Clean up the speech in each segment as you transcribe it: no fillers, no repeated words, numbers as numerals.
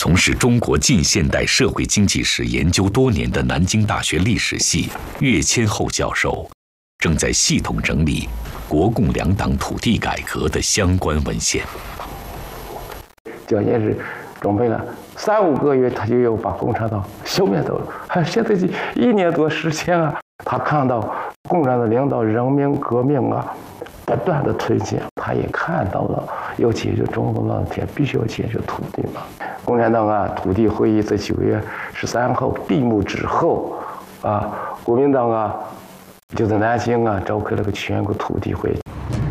从事中国近现代社会经济史研究多年的南京大学历史系岳千厚教授，正在系统整理国共两党土地改革的相关文献。 蒋介石准备了3、5个月，他就要把共产党消灭掉了。现在就1年多时间啊，他看到共产党领导人民革命啊不断的推进，他也看到了要解决中国问题，必须要解决土地嘛。共产党啊，土地会议在9月13号闭幕之后啊，国民党啊就在南京啊召开了个全国土地会议。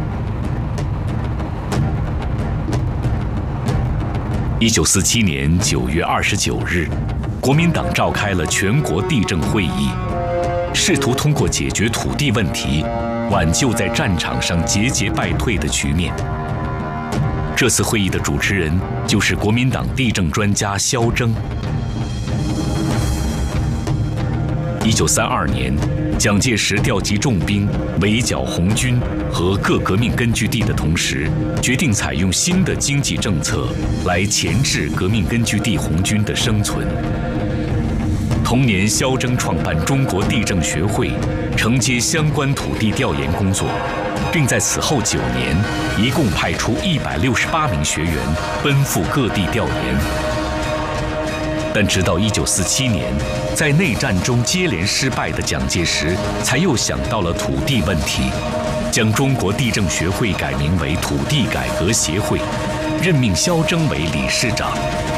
1947年9月29日，国民党召开了全国地政会议，试图通过解决土地问题，挽救在战场上节节败退的局面。这次会议的主持人就是国民党地政专家萧铮。1932年，蒋介石调集重兵围剿红军和各革命根据地的同时，决定采用新的经济政策来钳制革命根据地红军的生存。同年，萧铮创办中国地政学会，承接相关土地调研工作，并在此后9年，一共派出168名学员奔赴各地调研。但直到1947年，在内战中接连失败的蒋介石，才又想到了土地问题，将中国地政学会改名为土地改革协会，任命萧铮为理事长。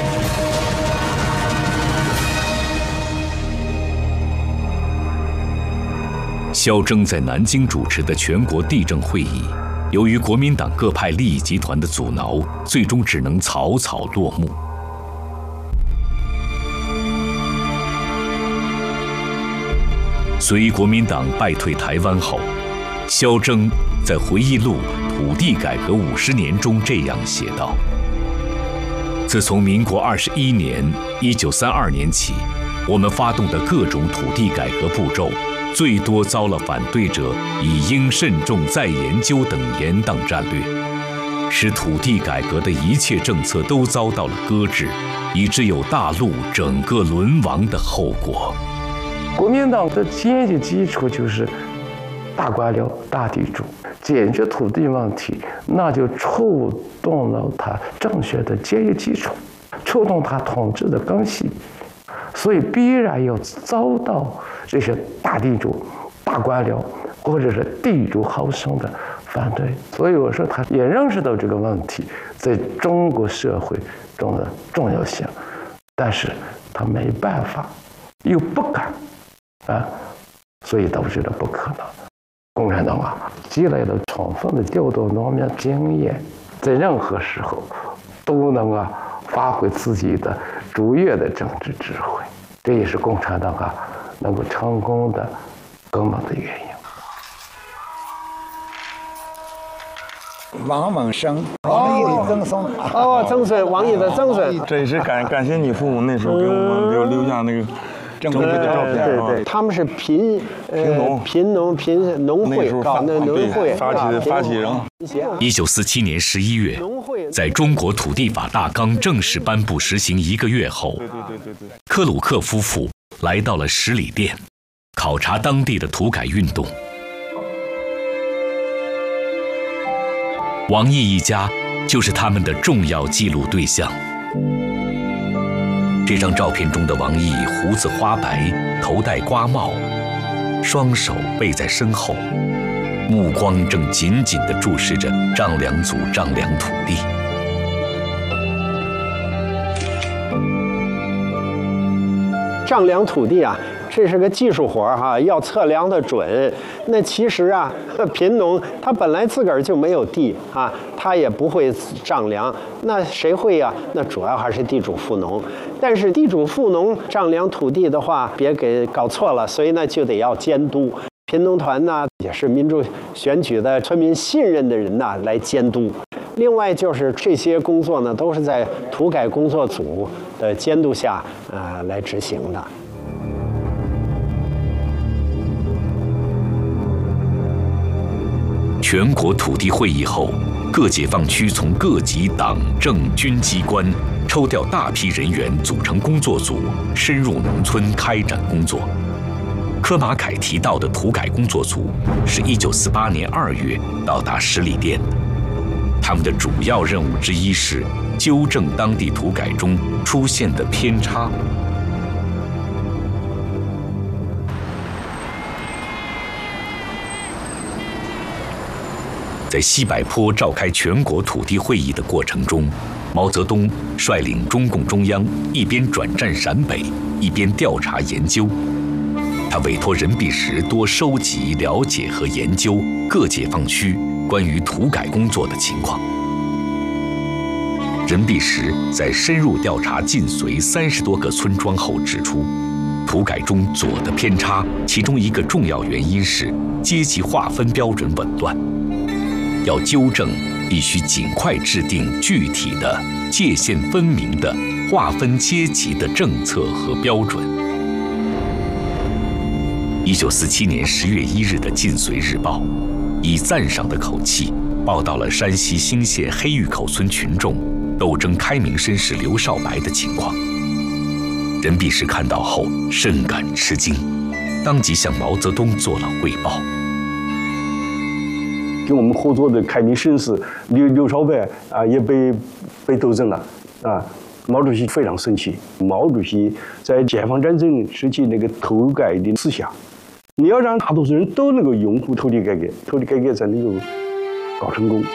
萧铮在南京主持的全国地政会议，由于国民党各派利益集团的阻挠，最终只能草草落幕。随国民党败退台湾后，萧铮在回忆录《土地改革50年》中这样写道：自从民国21年1932年起，我们发动的各种土地改革步骤，最多遭了反对者以应慎重再研究等严当战略，使土地改革的一切政策都遭到了搁置，以致有大陆整个沦亡的后果。 国民党的经济基础就是大官僚、大地主，解决土地问题，那就触动了他政学的阶级基础，触动他统治的根系，所以必然要遭到这些大地主、大官僚或者是地主豪绅的反对。所以我说，他也认识到这个问题在中国社会中的重要性，但是他没办法，又不敢。所以导致了不可能。共产党啊，积累了充分的调动农民经验，在任何时候都能发挥自己的卓越的政治智慧，这也是共产党能够成功的根本的原因。 王猛生，王毅的曾孙。 曾孙，王毅的曾孙。 这也是感谢你父母那时候给我们留下那个。正规的照片， 对，他们是贫农会搞的农会发起人。 1947年11月，在中国土地法大纲正式颁布实行1个月后，克鲁克夫妇来到了十里店，考察当地的土改运动。王毅一家就是他们的重要记录对象。这张照片中的王毅胡子花白，头戴瓜帽，双手背在身后，目光正紧紧地注视着丈量组丈量土地。 丈量土地啊，这是个技术活要测量的准。那其实贫农他本来自个儿就没有地他也不会丈量，那谁会呀？那主要还是地主富农。但是地主富农丈量土地的话，别给搞错了，所以呢就得要监督。贫农团呢也是民主选举的村民信任的人来监督。另外就是这些工作呢，都是在土改工作组的监督下来执行的。 全国土地会议后，各解放区从各级党政军机关抽调大批人员组成工作组，深入农村开展工作。柯马凯提到的土改工作组是1948年2月到达十里店的，他们的主要任务之一是纠正当地土改中出现的偏差。在西柏坡召开全国土地会议的过程中，毛泽东率领中共中央一边转战陕北，一边调查研究。他委托任弼时多收集、了解和研究各解放区关于土改工作的情况。任弼时在深入调查晋绥30多个村庄后指出，土改中左的偏差，其中一个重要原因是阶级划分标准紊乱。要纠正，必须尽快制定具体的、界限分明的划分阶级的政策和标准。1947年10月1日的《晋绥日报》以赞赏的口气报道了山西兴县黑峪口村群众斗争开明绅士刘少白的情况。任弼时看到后甚感吃惊，当即向毛泽东做了汇报。 跟我们合作的开明绅士刘少白啊，也被斗争了啊。毛主席非常生气。毛主席在解放战争时期那个土改的思想，你要让大多数人都能够拥护土地改革，土地改革才能够搞成功。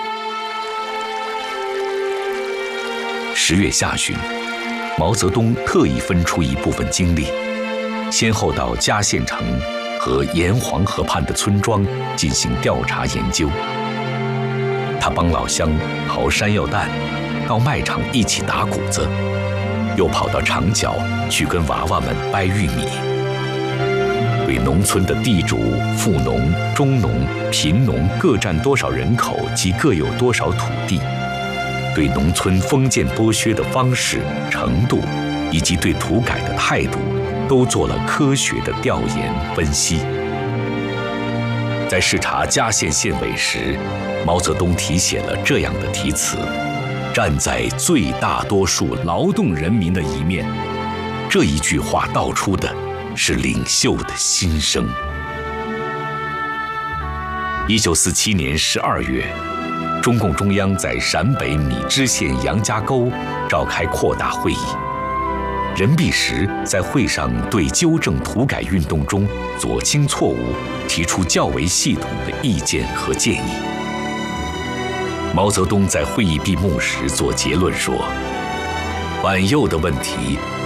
10月下旬，毛泽东特意分出一部分精力，先后到嘉县城和沿黄河畔的村庄进行调查研究。他帮老乡刨山药蛋，到麦场一起打谷子，又跑到长角去跟娃娃们掰玉米。对农村的地主、富农、中农、贫农各占多少人口及各有多少土地，对农村封建剥削的方式、程度，以及对土改的态度，都做了科学的调研分析。在视察嘉县县委时，毛泽东题写了这样的题词：站在最大多数劳动人民的一面。这一句话道出的是领袖的心声。1947年12月，中共中央在陕北米脂县杨家沟召开扩大会议。任弼时在会上对纠正土改运动中左倾错误提出较为系统的意见和建议。毛泽东在会议闭幕时做结论说：“晚右的问题